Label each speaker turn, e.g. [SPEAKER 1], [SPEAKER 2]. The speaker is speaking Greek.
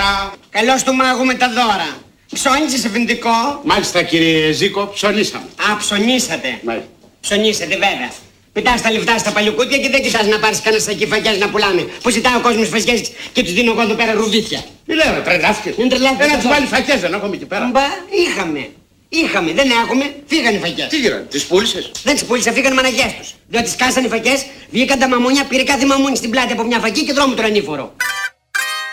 [SPEAKER 1] Καλησπέρα.
[SPEAKER 2] Καλώς του μάγου με τα δώρα. Ψώνιζες αφεντικό?
[SPEAKER 1] Μάλιστα κύριε Ζήκο, ψωνίσαμε.
[SPEAKER 2] Α, ψωνίσατε.
[SPEAKER 1] Μάλιστα.
[SPEAKER 2] Ψωνίσατε βέβαια. Πετάς τα λεφτά στα παλιοκούτια και δεν κοιτάς να πάρεις κανένα σακί φακιές να πουλάνε. Που ζητάει ο κόσμος φακιές και τους δίνω εγώ εδώ πέρα ρουβίθια.
[SPEAKER 1] Τι λέω, τρελάθηκες.
[SPEAKER 2] Δεν τρελάθηκες.
[SPEAKER 1] Ένα τους βάλει φακιές δεν έχουμε εκεί πέρα.
[SPEAKER 2] Μπα, είχαμε, δεν έχουμε, φύγανε οι φακιές.
[SPEAKER 1] Τι γίνανε, τις πούλησες?
[SPEAKER 2] Δεν τις πούλησα, φύγανε μαναγιές τους. Διότι σκάσανε οι φακιές, βγήκαν τα μαμούνια, πήρε κάθε μαμούνι στην πλάτη από μια φακή και δρόμου τον ανήφορο.